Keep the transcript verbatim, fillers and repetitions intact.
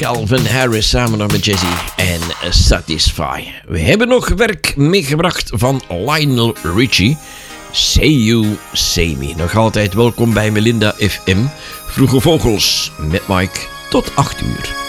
Calvin Harris samen nog met Jazzy en Satisfy. We hebben nog werk meegebracht van Lionel Richie. Say You, Say Me. Nog altijd welkom bij Melinda F M. Vroege Vogels met Mike tot acht uur.